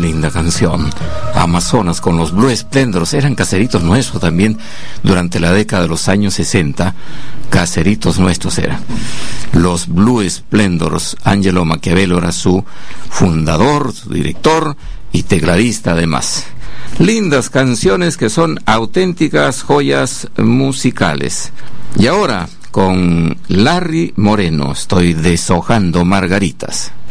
linda canción. Amazonas con los Blue Splendors, eran caseritos nuestros también durante la década de los años 60. Caseritos nuestros eran. Los Blue Splendors, Angelo Maquiavelo era su fundador, su director y tecladista además. Lindas canciones que son auténticas joyas musicales. Y ahora, con Larry Moreno, estoy deshojando margaritas.